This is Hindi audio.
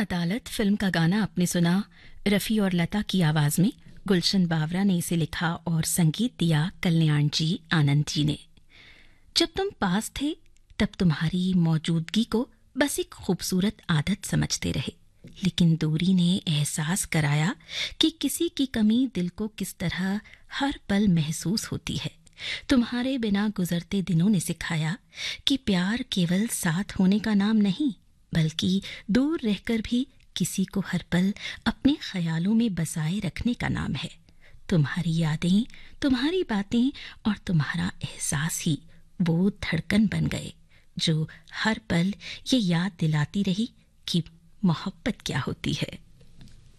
अदालत फिल्म का गाना आपने सुना रफ़ी और लता की आवाज में। गुलशन बावरा ने इसे लिखा और संगीत दिया कल्याण जी आनंद जी ने। जब तुम पास थे तब तुम्हारी मौजूदगी को बस एक खूबसूरत आदत समझते रहे, लेकिन दूरी ने एहसास कराया कि किसी की कमी दिल को किस तरह हर पल महसूस होती है। तुम्हारे बिना गुजरते दिनों ने सिखाया कि प्यार केवल साथ होने का नाम नहीं, बल्कि दूर रहकर भी किसी को हर पल अपने ख्यालों में बसाए रखने का नाम है। तुम्हारी यादें, तुम्हारी बातें और तुम्हारा एहसास ही वो धड़कन बन गए जो हर पल ये याद दिलाती रही कि मोहब्बत क्या होती है।